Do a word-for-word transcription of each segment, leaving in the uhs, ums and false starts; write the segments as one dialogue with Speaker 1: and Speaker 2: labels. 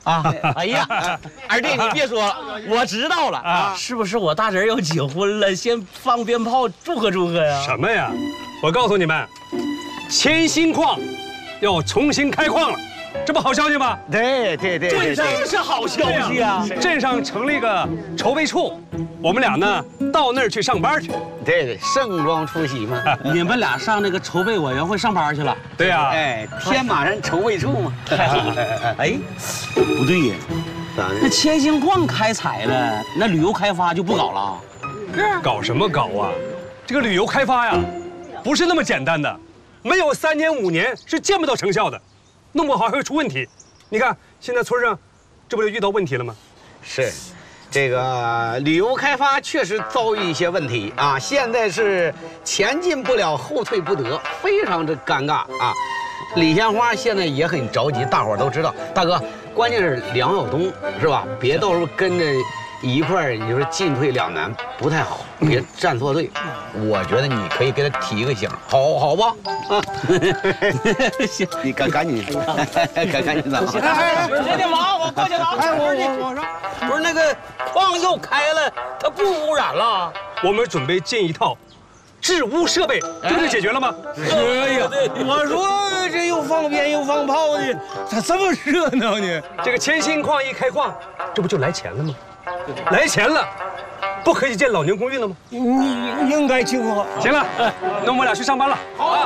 Speaker 1: 啊！哎呀，二弟，你别说了，我知道了啊，是不是我大侄要结婚了，先放鞭炮祝贺祝贺呀？
Speaker 2: 什么呀？我告诉你们，千心矿要重新开矿了。 这不好消息吗？
Speaker 1: 对对对，
Speaker 2: 镇上
Speaker 1: 这是好消息啊！
Speaker 2: 镇上成立一个筹备处，我们俩呢到那儿去上班去。
Speaker 1: 对对，盛装出席嘛。你们俩上那个筹备委员会上班去了？
Speaker 2: 对呀。
Speaker 1: 哎，天马人筹备处嘛。太好了。哎，不对呀，那千星矿开采了，那旅游开发就不搞了？
Speaker 2: 是。搞什么搞啊？这个旅游开发呀，不是那么简单的，没有三年五年是见不到成效的。 弄不好还会出问题，你看现在村上，这不就遇到问题了吗？
Speaker 1: 是，这个旅游开发确实遭遇一些问题啊，现在是前进不了，后退不得，非常之尴尬啊。李鲜花现在也很着急，大伙儿都知道，大哥，关键是梁晓东是吧？别到时候跟着一块儿，你说进退两难，不太好，别站错队。我觉得你可以给他提一个醒，好好吧？啊，行，你赶赶紧，赶赶紧走。别别忙，我过去了。哎，我我我说，不是那个矿又开了，它不污染了？
Speaker 2: 我们准备进一套治污设备，这不就解决了吗？
Speaker 3: 哎呀，我说这又放鞭又放炮的，咋这么热闹呢？
Speaker 2: 这个千心矿一开矿，这不就来钱了吗？来钱了，不可以建老年公寓了吗？
Speaker 3: 你应该庆贺。
Speaker 2: 行了，那我们俩去上班了。
Speaker 3: 好，好，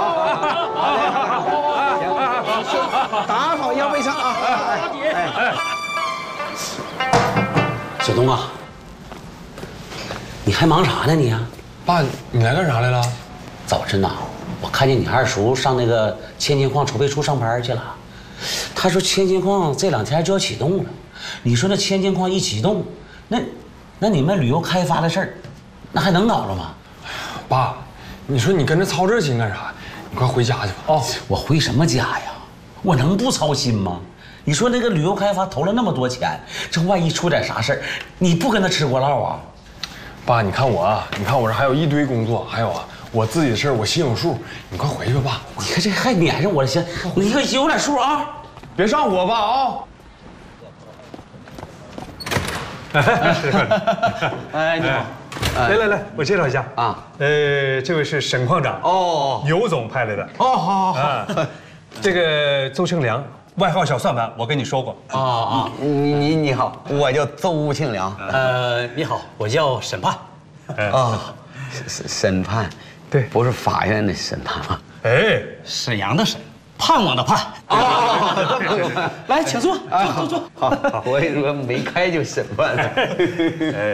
Speaker 3: 好，打扫一下卫生啊！哎哎，
Speaker 1: 小东啊，你还忙啥呢你啊？
Speaker 4: 爸，你来干啥来了？
Speaker 1: 早晨呐，我看见你二叔上那个千金矿筹备处上班去了。他说千金矿这两天就要启动了。你说那千金矿一启动，那那你们旅游开发的事儿，那还能搞了吗？
Speaker 4: 爸，你说你跟着操这心干啥？你快回家去吧。
Speaker 1: 哦，我回什么家呀？我能不操心吗？你说那个旅游开发投了那么多钱，这万一出点啥事儿，你不跟他吃过唠啊？
Speaker 4: 爸，你看我啊，你看我这还有一堆工作，还有啊，我自己的事儿我心有数。你快回去吧，爸。
Speaker 1: 你看这还撵上我了，行，你可有点数啊，
Speaker 4: 别上火吧啊！
Speaker 2: 哎，你好。来来来，我介绍一下啊，呃，这位是沈矿长哦，尤总派来的
Speaker 3: 哦，好好好。
Speaker 2: 这个周庆良，外号小算盘，我跟你说过
Speaker 1: 啊啊，你你你好，我叫邹庆良。呃，你好，我叫审判。啊，审审判，
Speaker 2: 对，
Speaker 1: 不是法院的审判吗？
Speaker 2: 哎，
Speaker 1: 沈阳的沈，盼望的盼。啊，来，请坐，坐坐坐。好，好，我以为没开就审判了。哎，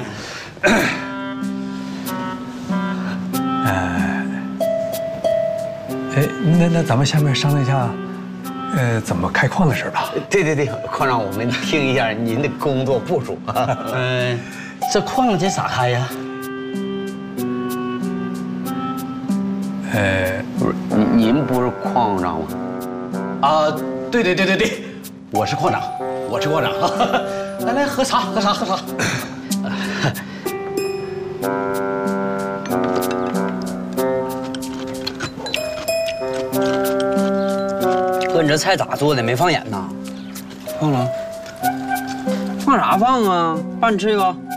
Speaker 2: 哎，那那咱们下面商量一下，呃，怎么开矿的事吧？
Speaker 1: 对对对，矿长，我们听一下您的工作部署啊。嗯，这矿得咋开呀？呃，不是，您您不是矿长吗？啊，对对对对对，我是矿长，我是矿长。来来，喝茶，喝茶，喝茶。哥，你这菜咋做的？没放盐呐？
Speaker 3: 放了。放啥放啊？爸，你吃一个。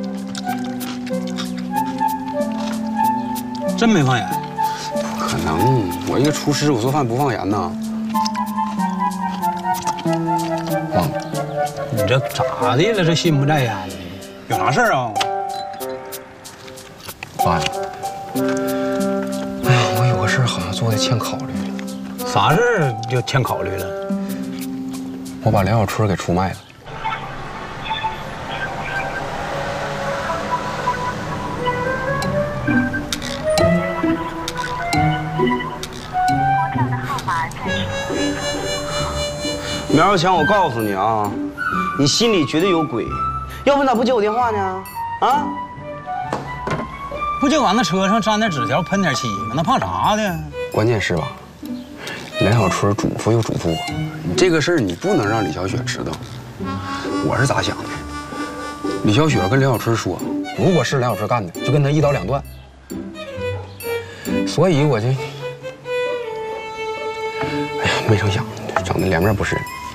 Speaker 3: 真没放盐？
Speaker 4: 不可能，我一个厨师，我做饭不放盐呐。忘了。
Speaker 3: 你这咋的了？这心不在焉的，有啥事儿啊？
Speaker 4: 爸呀，哎呀，我有个事儿好像做的欠考虑了。
Speaker 3: 啥事儿就欠考虑了？
Speaker 4: 我把梁小春给出卖了。
Speaker 5: 苗小强，我告诉你啊，你心里绝对有鬼，要不咋不接我电话呢？啊？
Speaker 3: 不就往那车上粘点纸条，喷点漆吗？那怕啥的？
Speaker 4: 关键是吧，梁小春嘱咐又嘱咐我，你这个事儿你不能让李小雪知道。我是咋想的？李小雪跟梁小春说，如果是梁小春干的，就跟他一刀两断。所以我就，哎呀，没成想，整的脸面不是人。